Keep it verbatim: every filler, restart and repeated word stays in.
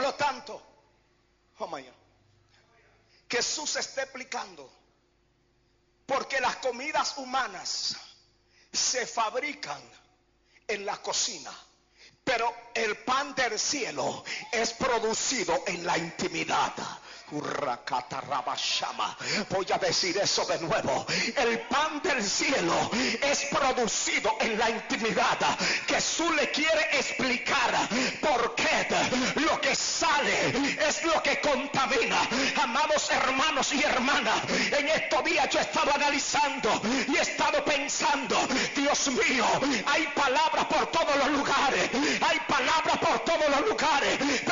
lo tanto, oh my God, Jesús está explicando porque las comidas humanas se fabrican en la cocina, pero el pan del cielo es producido en la intimidad. Voy a decir eso de nuevo. El pan del cielo es producido en la intimidad. Jesús le quiere explicar por qué lo que sale es lo que contamina. Amados hermanos y hermanas, en estos días yo estaba analizando y he estado pensando, Dios mío, hay palabras por todos los lugares, hay palabras por todos los lugares.